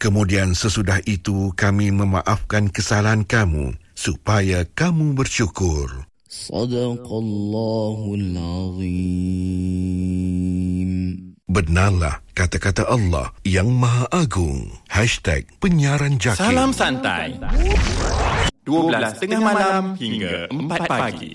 Kemudian sesudah itu kami memaafkan kesalahan kamu supaya kamu bersyukur. Sadaqallahul Azim. Benarlah kata-kata Allah yang Maha Agung. #penyiaran Jaki. Salam santai. 12 tengah malam hingga 4 pagi.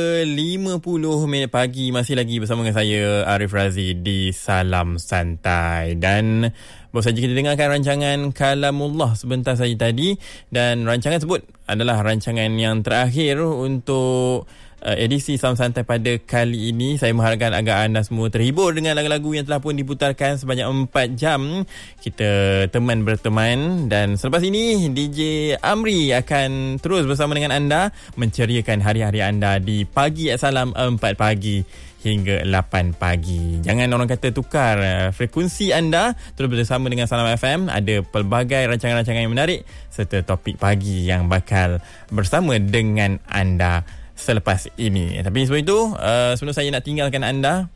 3.50 pagi masih lagi bersama dengan saya Arif Razi di Salam Santai. Dan baru saja kita dengarkan rancangan Kalamullah sebentar saja tadi, dan rancangan tersebut adalah rancangan yang terakhir untuk edisi Salam Santai pada kali ini. Saya mengharapkan agar anda semua terhibur dengan lagu-lagu yang telah pun diputarkan sebanyak 4 jam. Kita teman berteman, dan selepas ini DJ Amri akan terus bersama dengan anda menceriakan hari-hari anda di pagi Salam 4 pagi hingga 8 pagi. Jangan orang kata tukar frekuensi anda, terus bersama dengan Salam FM. Ada pelbagai rancangan-rancangan yang menarik serta topik pagi yang bakal bersama dengan anda selepas ini. Tapi sebelum itu, sebelum saya nak tinggalkan anda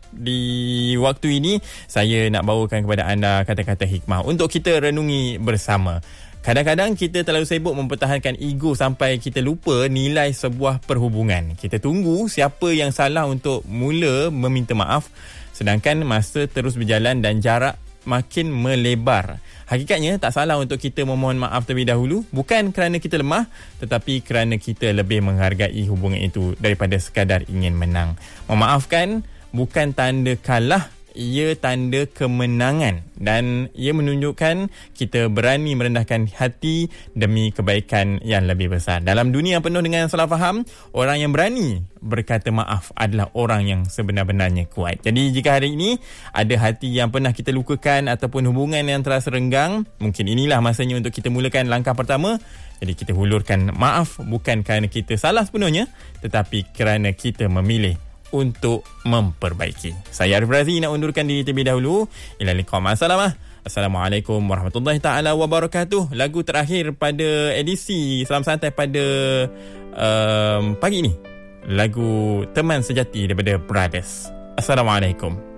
di waktu ini, saya nak bawakan kepada anda kata-kata hikmah untuk kita renungi bersama. Kadang-kadang kita terlalu sibuk mempertahankan ego sampai kita lupa nilai sebuah perhubungan. Kita tunggu siapa yang salah untuk mula meminta maaf, sedangkan masa terus berjalan dan jarak makin melebar. Hakikatnya tak salah untuk kita memohon maaf terlebih dahulu, bukan kerana kita lemah, tetapi kerana kita lebih menghargai hubungan itu daripada sekadar ingin menang. Memaafkan bukan tanda kalah, ia tanda kemenangan, dan ia menunjukkan kita berani merendahkan hati demi kebaikan yang lebih besar. Dalam dunia yang penuh dengan salah faham, orang yang berani berkata maaf adalah orang yang sebenar-benarnya kuat. Jadi jika hari ini ada hati yang pernah kita lukakan ataupun hubungan yang terasa renggang, mungkin inilah masanya untuk kita mulakan langkah pertama. Jadi kita hulurkan maaf bukan kerana kita salah sepenuhnya, tetapi kerana kita memilih untuk memperbaiki. Saya Arif Razi nak undurkan diri terlebih dahulu. Ila liqa ma'assalamah. Assalamualaikum warahmatullahi taala wabarakatuh. Lagu terakhir pada edisi Salam Santai pada pagi ini, lagu Teman Sejati daripada Brothers. Assalamualaikum.